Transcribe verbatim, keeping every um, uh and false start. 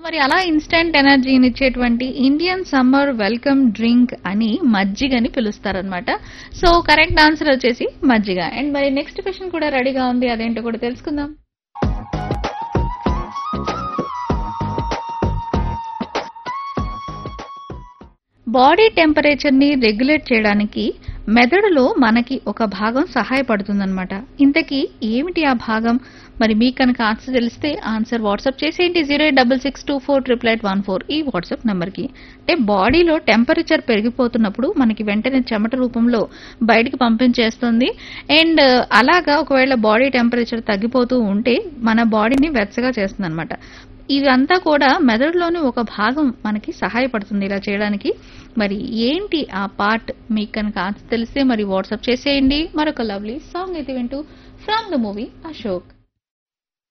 మరి అలా ఇన్‌స్టంట్ ఎనర్జీని ఇచ్చేటువంటి ఇండియన్ సమ్మర్ వెల్కమ్ డ్రింక్ అని మజ్జిగని పిలుస్తారనమాట. సో కరెక్ట్ ఆన్సర్ వచ్చేసి మజ్జిగ. అండ్ మరి నెక్స్ట్ క్వెషన్ కూడా రెడీగా ఉంది. అదేంటో కూడా తెలుసుకుందాం. బాడీ టెంపరేచర్ ని రెగ్యులేట్ చేయడానికి మెదడులో మనకి ఒక భాగం సహాయపడుతుందన్నమాట. ఇంతకీ ఏమిటి ఆ భాగం? మరి మీకు కనుక ఆన్సర్ తెలిస్తే ఆన్సర్ వాట్సాప్ చేసేయండి zero eight double six two four triple eight one four ఈ వాట్సాప్ నెంబర్ కి. అంటే బాడీలో టెంపరేచర్ పెరిగిపోతున్నప్పుడు మనకి వెంటనే చెమట రూపంలో బయటికి పంపించేస్తుంది. అండ్ అలాగా ఒకవేళ బాడీ టెంపరేచర్ తగ్గిపోతూ ఉంటే మన బాడీని వెచ్చగా చేస్తుంది అనమాట. ఇదంతా కూడా మెదడులోని ఒక భాగం మనకి సహాయపడుతుంది ఇలా చేయడానికి. మరి ఏంటి ఆ పార్ట్? మీకు కనుక ఆన్సర్ తెలిస్తే మరి వాట్సాప్ చేసేయండి. మరొక లవ్లీ సాంగ్ అయితే వింటూ ఫ్రమ్ ద మూవీ అశోక్.